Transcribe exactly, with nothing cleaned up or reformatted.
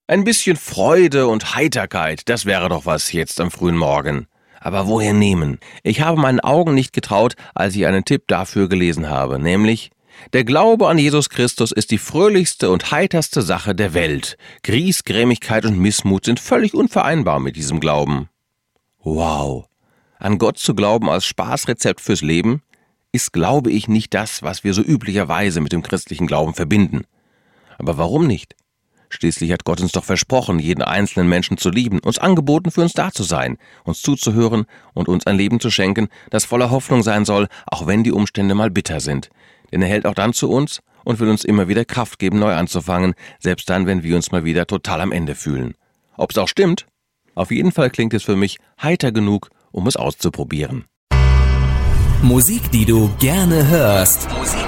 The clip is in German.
Ein bisschen Freude und Heiterkeit, das wäre doch was jetzt am frühen Morgen. Aber woher nehmen? Ich habe meinen Augen nicht getraut, als ich einen Tipp dafür gelesen habe, nämlich: Der Glaube an Jesus Christus ist die fröhlichste und heiterste Sache der Welt. Griesgrämigkeit und Missmut sind völlig unvereinbar mit diesem Glauben. Wow! An Gott zu glauben als Spaßrezept fürs Leben ist, glaube ich, nicht das, was wir so üblicherweise mit dem christlichen Glauben verbinden. Aber warum nicht? Schließlich hat Gott uns doch versprochen, jeden einzelnen Menschen zu lieben, uns angeboten, für uns da zu sein, uns zuzuhören und uns ein Leben zu schenken, das voller Hoffnung sein soll, auch wenn die Umstände mal bitter sind. Denn er hält auch dann zu uns und will uns immer wieder Kraft geben, neu anzufangen, selbst dann, wenn wir uns mal wieder total am Ende fühlen. Ob es auch stimmt? Auf jeden Fall klingt es für mich heiter genug, um es auszuprobieren. Musik, die du gerne hörst. Musik.